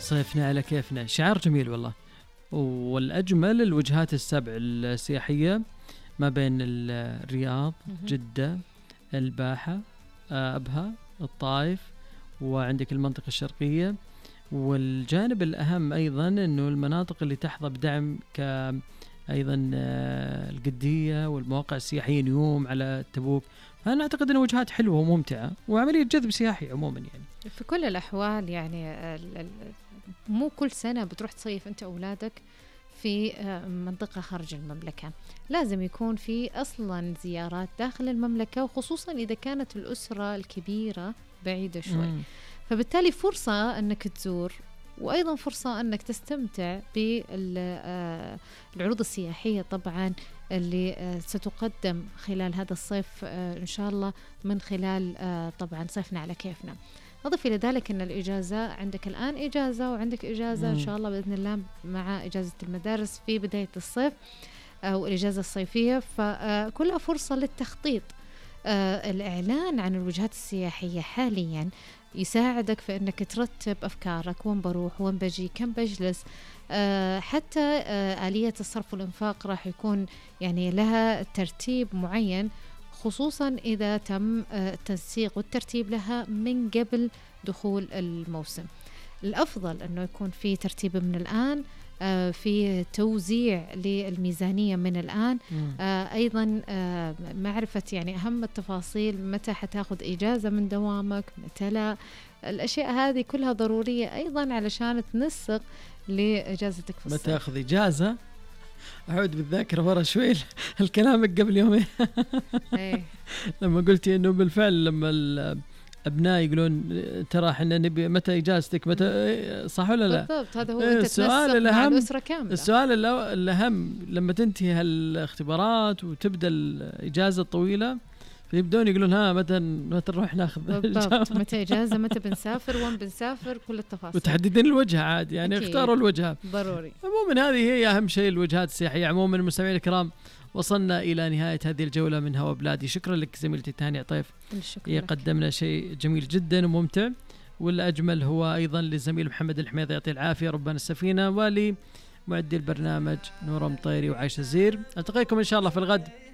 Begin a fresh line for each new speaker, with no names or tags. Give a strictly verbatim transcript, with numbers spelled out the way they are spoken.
صيفنا على كيفنا، شعار جميل والله. والأجمل الوجهات السبع السياحية ما بين الرياض، جدة، الباحة، أبها، الطائف، وعندك المنطقة الشرقية. والجانب الأهم أيضا أنه المناطق اللي تحظى بدعم كأيضا القدية والمواقع السياحية نيوم على تبوك. أنا أعتقد أنه وجهات حلوة وممتعة وعملية جذب سياحي عموما. يعني
في كل الأحوال يعني مو كل سنة بتروح تصيف أنت أولادك في منطقة خارج المملكة، لازم يكون في أصلا زيارات داخل المملكة، وخصوصا إذا كانت الأسرة الكبيرة بعيدة شوي. مم. فبالتالي فرصة أنك تزور، وأيضا فرصة أنك تستمتع بالعروض السياحية طبعا اللي ستقدم خلال هذا الصيف إن شاء الله من خلال طبعا صيفنا على كيفنا. أضف إلى ذلك أن الإجازة عندك الآن إجازة، وعندك إجازة إن شاء الله بإذن الله مع إجازة المدارس في بداية الصيف أو الإجازة الصيفية، فكلها فرصة للتخطيط. الإعلان عن الوجهات السياحية حاليا يساعدك في أنك ترتب أفكارك، وين بروح، وين بجي، كم بجلس. حتى آلية الصرف والإنفاق راح يكون يعني لها ترتيب معين، خصوصا إذا تم التنسيق والترتيب لها من قبل دخول الموسم. الأفضل أنه يكون في ترتيب من الآن، في توزيع للميزانية من الآن، أيضا معرفة يعني أهم التفاصيل، متى حتاخذ إجازة من دوامك، متى لا. الأشياء هذه كلها ضرورية أيضا علشان تنسق لإجازتك في الصيف.
متى أخذ إجازة؟ أعود بالذاكرة ورا شوي الكلامك قبل يومين لما قلتي إنه بالفعل لما الأبناء يقولون ترى إحنا نبي متى إجازتك، متى، صح ولا لا؟
بالضبط، هذا هو. أنت السؤال الأهم، مع الأسرة كاملة.
السؤال الأهم لما تنتهي هالاختبارات وتبدأ الإجازة الطويلة، فيبدون يقولون ها متى متى نروح ناخذ
بالضبط، متى إجازة، متى بنسافر، وين بنسافر، كل التفاصيل.
وتحددين الوجهة عاد، يعني أكيد. اختاروا الوجهة
ضروري.
عموما هذه هي أهم شيء، الوجهات السياحية. عموما المستمعين الكرام، وصلنا إلى نهاية هذه الجولة من هوا بلادي. شكرا لك زميلتي تهاني عطيف، هي قدمنا شيء جميل جدا وممتع، والأجمل هو أيضا للزميل محمد الحميد يعطيه العافية ربنا السفينة، ولمعدي البرنامج نورة مطيري وعايشة زير. ألتقيكم إن شاء الله في الغد